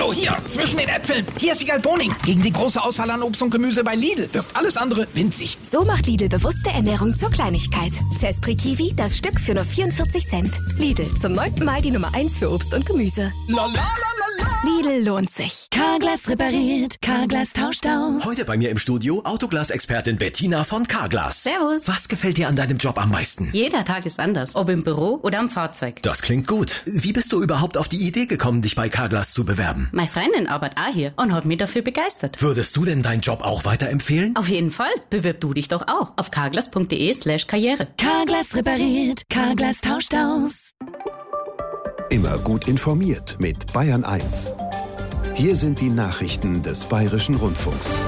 So, hier, zwischen den Äpfeln. Hier ist Wiegald Boning. Gegen die große Auswahl an Obst und Gemüse bei Lidl wirkt alles andere winzig. So macht Lidl bewusste Ernährung zur Kleinigkeit. Zespri Kiwi, das Stück für nur 44 Cent. Lidl, zum 9. Mal die Nummer 1 für Obst und Gemüse. Lidl lohnt sich. Carglass repariert, Carglass tauscht aus. Heute bei mir im Studio Autoglas-Expertin Bettina von Carglass. Servus. Was gefällt dir an deinem Job am meisten? Jeder Tag ist anders, ob im Büro oder am Fahrzeug. Das klingt gut. Wie bist du überhaupt auf die Idee gekommen, dich bei Carglass zu bewerben? Meine Freundin arbeitet auch hier und hat mich dafür begeistert. Würdest du denn deinen Job auch weiterempfehlen? Auf jeden Fall. Bewirb du dich doch auch auf carglass.de/karriere. Carglass repariert, Carglass tauscht aus. Immer gut informiert mit Bayern 1. Hier sind die Nachrichten des Bayerischen Rundfunks.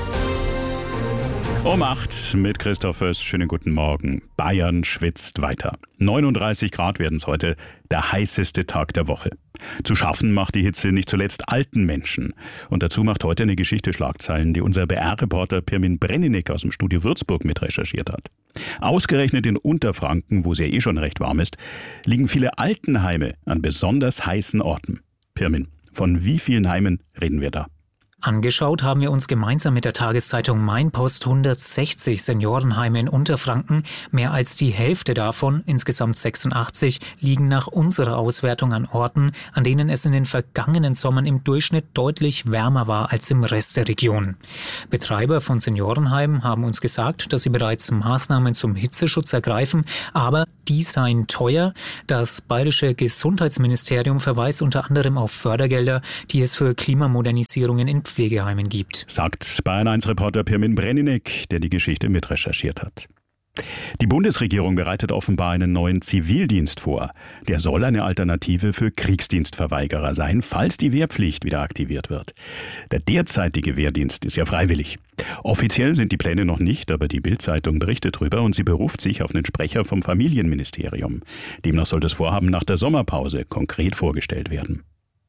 Um 8 mit Christoph Föst. Schönen guten Morgen. Bayern schwitzt weiter. 39 Grad werden es heute, der heißeste Tag der Woche. Zu schaffen macht die Hitze nicht zuletzt alten Menschen. Und dazu macht heute eine Geschichte Schlagzeilen, die unser BR-Reporter Pirmin Brenninek aus dem Studio Würzburg mit recherchiert hat. Ausgerechnet in Unterfranken, wo es ja schon recht warm ist, liegen viele Altenheime an besonders heißen Orten. Pirmin, von wie vielen Heimen reden wir da? Angeschaut haben wir uns gemeinsam mit der Tageszeitung Mainpost 160 Seniorenheime in Unterfranken. Mehr als die Hälfte davon, insgesamt 86, liegen nach unserer Auswertung an Orten, an denen es in den vergangenen Sommern im Durchschnitt deutlich wärmer war als im Rest der Region. Betreiber von Seniorenheimen haben uns gesagt, dass sie bereits Maßnahmen zum Hitzeschutz ergreifen, aber die seien teuer. Das bayerische Gesundheitsministerium verweist unter anderem auf Fördergelder, die es für Klimamodernisierungen in Pflegeheimen gibt. Sagt Bayern 1-Reporter Pirmin Brenninek, der die Geschichte mitrecherchiert hat. Die Bundesregierung bereitet offenbar einen neuen Zivildienst vor. Der soll eine Alternative für Kriegsdienstverweigerer sein, falls die Wehrpflicht wieder aktiviert wird. Der derzeitige Wehrdienst ist ja freiwillig. Offiziell sind die Pläne noch nicht, aber die Bild-Zeitung berichtet drüber und sie beruft sich auf einen Sprecher vom Familienministerium. Demnach soll das Vorhaben nach der Sommerpause konkret vorgestellt werden.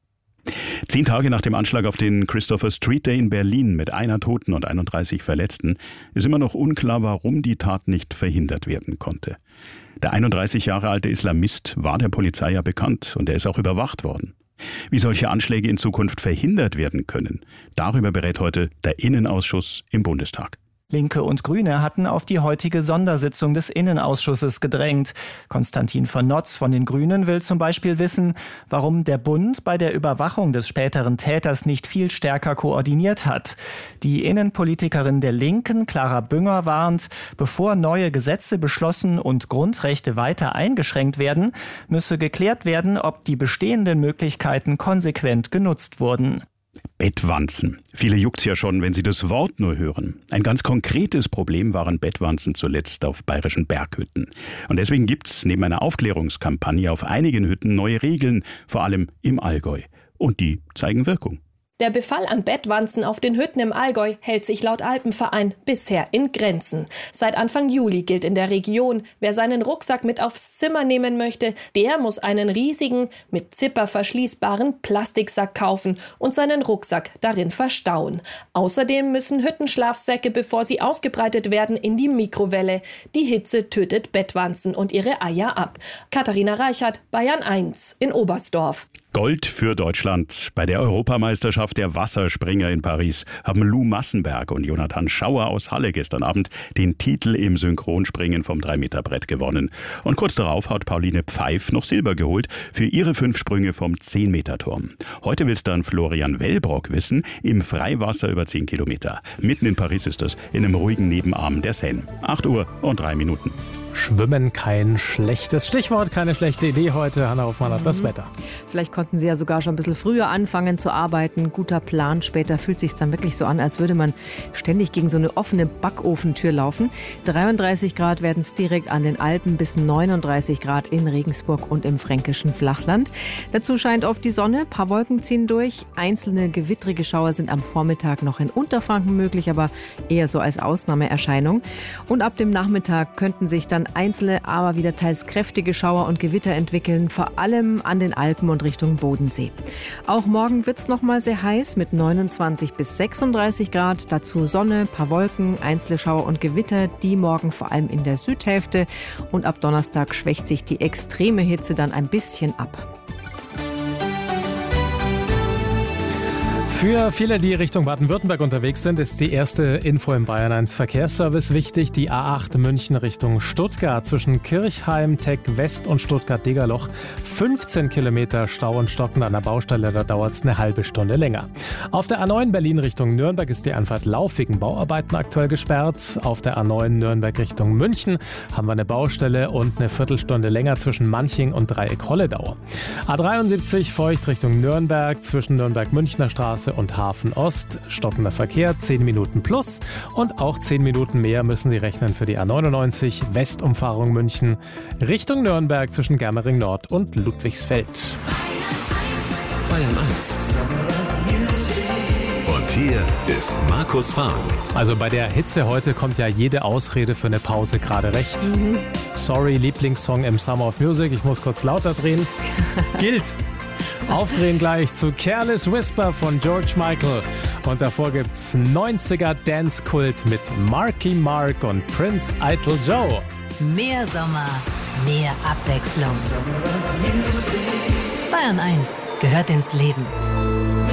10 Tage nach dem Anschlag auf den Christopher Street Day in Berlin mit 1 Toten und 31 Verletzten ist immer noch unklar, warum die Tat nicht verhindert werden konnte. Der 31 Jahre alte Islamist war der Polizei ja bekannt und er ist auch überwacht worden. Wie solche Anschläge in Zukunft verhindert werden können, darüber berät heute der Innenausschuss im Bundestag. Linke und Grüne hatten auf die heutige Sondersitzung des Innenausschusses gedrängt. Konstantin von Notz von den Grünen will zum Beispiel wissen, warum der Bund bei der Überwachung des späteren Täters nicht viel stärker koordiniert hat. Die Innenpolitikerin der Linken, Clara Bünger, warnt, bevor neue Gesetze beschlossen und Grundrechte weiter eingeschränkt werden, müsse geklärt werden, ob die bestehenden Möglichkeiten konsequent genutzt wurden. Bettwanzen. Viele juckt's ja schon, wenn sie das Wort nur hören. Ein ganz konkretes Problem waren Bettwanzen zuletzt auf bayerischen Berghütten. Und deswegen gibt's neben einer Aufklärungskampagne auf einigen Hütten neue Regeln, vor allem im Allgäu. Und die zeigen Wirkung. Der Befall an Bettwanzen auf den Hütten im Allgäu hält sich laut Alpenverein bisher in Grenzen. Seit Anfang Juli gilt in der Region, wer seinen Rucksack mit aufs Zimmer nehmen möchte, der muss einen riesigen, mit Zipper verschließbaren Plastiksack kaufen und seinen Rucksack darin verstauen. Außerdem müssen Hüttenschlafsäcke, bevor sie ausgebreitet werden, in die Mikrowelle. Die Hitze tötet Bettwanzen und ihre Eier ab. Katharina Reichert, Bayern 1 in Oberstdorf. Gold für Deutschland. Bei der Europameisterschaft der Wasserspringer in Paris haben Lou Massenberg und Jonathan Schauer aus Halle gestern Abend den Titel im Synchronspringen vom 3-Meter-Brett gewonnen. Und kurz darauf hat Pauline Pfeif noch Silber geholt für ihre 5 Sprünge vom 10-Meter-Turm. Heute will's dann Florian Wellbrock wissen, im Freiwasser über 10 Kilometer. Mitten in Paris ist das, in einem ruhigen Nebenarm der Seine. 8 Uhr und 3 Minuten. Schwimmen kein schlechtes Stichwort, keine schlechte Idee heute. Hanna Hoffmann hat das Wetter. Vielleicht konnten Sie ja sogar schon ein bisschen früher anfangen zu arbeiten. Guter Plan. Später fühlt es sich dann wirklich so an, als würde man ständig gegen so eine offene Backofentür laufen. 33 Grad werden es direkt an den Alpen, bis 39 Grad in Regensburg und im fränkischen Flachland. Dazu scheint oft die Sonne, ein paar Wolken ziehen durch. Einzelne gewittrige Schauer sind am Vormittag noch in Unterfranken möglich, aber eher so als Ausnahmeerscheinung. Und ab dem Nachmittag könnten sich dann einzelne, aber wieder teils kräftige Schauer und Gewitter entwickeln, vor allem an den Alpen und Richtung Bodensee. Auch morgen wird es noch mal sehr heiß mit 29 bis 36 Grad. Dazu Sonne, paar Wolken, einzelne Schauer und Gewitter, die morgen vor allem in der Südhälfte. Und ab Donnerstag schwächt sich die extreme Hitze dann ein bisschen ab. Für viele, die Richtung Baden-Württemberg unterwegs sind, ist die erste Info im Bayern 1 Verkehrsservice wichtig. Die A8 München Richtung Stuttgart zwischen Kirchheim, Tech West und Stuttgart-Degerloch. 15 Kilometer Stau und Stocken an der Baustelle, da dauert es eine halbe Stunde länger. Auf der A9 Berlin Richtung Nürnberg ist die Einfahrt Lauf wegen Bauarbeiten aktuell gesperrt. Auf der A9 Nürnberg Richtung München haben wir eine Baustelle und eine Viertelstunde länger zwischen Manching und Dreieck-Holledau. A73 Feucht Richtung Nürnberg zwischen Nürnberg-Münchner Straße und Hafen Ost. Stockender Verkehr, 10 Minuten plus. Und auch 10 Minuten mehr müssen Sie rechnen für die A99 Westumfahrung München Richtung Nürnberg zwischen Germering Nord und Ludwigsfeld. Bayern 1. Und hier ist Markus Fahren. Also bei der Hitze heute kommt ja jede Ausrede für eine Pause gerade recht. Sorry, Lieblingssong im Summer of Music, ich muss kurz lauter drehen. Gilt. Aufdrehen gleich zu Careless Whisper von George Michael. Und davor gibt's 90er Dance-Kult mit Marky Mark und Prince Idol Joe. Mehr Sommer, mehr Abwechslung. Bayern 1 gehört ins Leben.